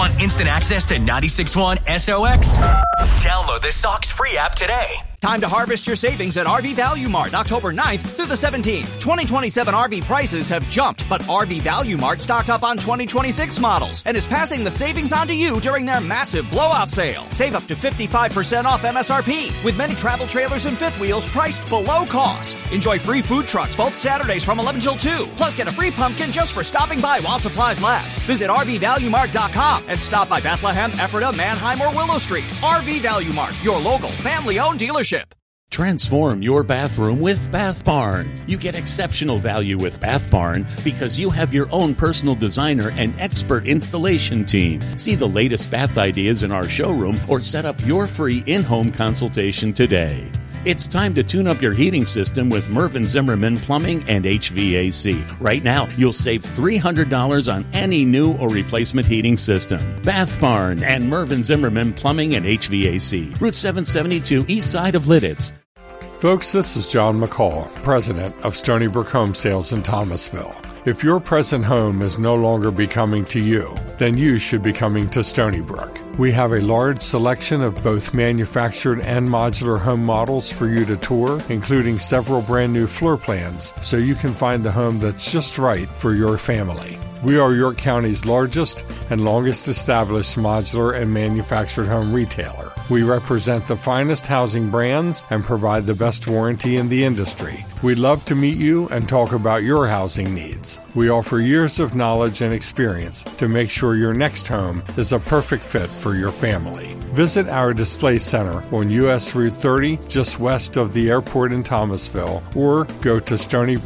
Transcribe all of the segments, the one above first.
Want instant access to 96.1 SOX? Download the SOX free app today. Time to harvest your savings at RV Value Mart October 9th through the 17th. 2027 RV prices have jumped, but RV Value Mart stocked up on 2026 models and is passing the savings on to you during their massive blowout sale. Save up to 55% off MSRP with many travel trailers and fifth wheels priced below cost. Enjoy free food trucks both Saturdays from 11 till 2. Plus get a free pumpkin just for stopping by while supplies last. Visit RVValueMart.com and stop by Bethlehem, Ephrata, Manheim, or Willow Street. RV Value Mart, your local family-owned dealership. Transform your bathroom with Bath Barn. You get exceptional value with Bath Barn because you have your own personal designer and expert installation team. See the latest bath ideas in our showroom or set up your free in-home consultation today. It's time to tune up your heating system with Mervyn Zimmerman Plumbing and HVAC. Right now, you'll save $300 on any new or replacement heating system. Bath Barn and Mervyn Zimmerman Plumbing and HVAC. Route 772, east side of Lidditz. Folks, this is John McCall, president of Stony Brook Home Sales in Thomasville. If your present home is no longer becoming to you, then you should be coming to Stony Brook. We have a large selection of both manufactured and modular home models for you to tour, including several brand new floor plans, so you can find the home that's just right for your family. We are York County's largest and longest established modular and manufactured home retailer. We represent the finest housing brands and provide the best warranty in the industry. We'd love to meet you and talk about your housing needs. We offer years of knowledge and experience to make sure your next home is a perfect fit for your family. Visit our display center on U.S. Route 30, just west of the airport in Thomasville, or go to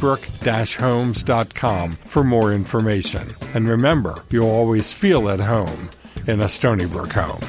stonybrook-homes.com for more information. And remember, you'll always feel at home in a Stony Brook home.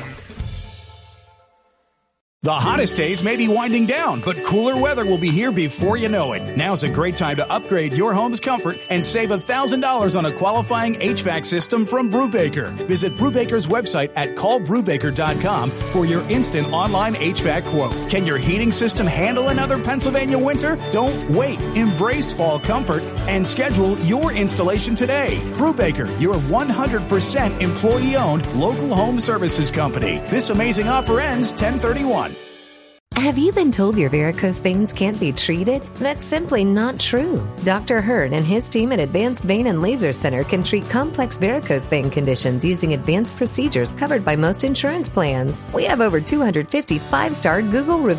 The hottest days may be winding down, but cooler weather will be here before you know it. Now's a great time to upgrade your home's comfort and save $1,000 on a qualifying HVAC system from Brubaker. Visit Brubaker's website at callbrubaker.com for your instant online HVAC quote. Can your heating system handle another Pennsylvania winter? Don't wait. Embrace fall comfort and schedule your installation today. Brubaker, your 100% employee-owned local home services company. This amazing offer ends 10/31. Have you been told your varicose veins can't be treated? That's simply not true. Dr. Hurd and his team at Advanced Vein and Laser Center can treat complex varicose vein conditions using advanced procedures covered by most insurance plans. We have over 250 5-star Google reviews